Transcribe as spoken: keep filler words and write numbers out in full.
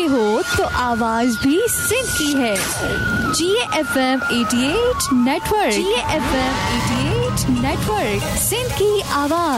हो तो आवाज भी सिंध की है। जी एफ एम अठासी नेटवर्क, जी एफ एम अठासी नेटवर्क, सिंध की आवाज।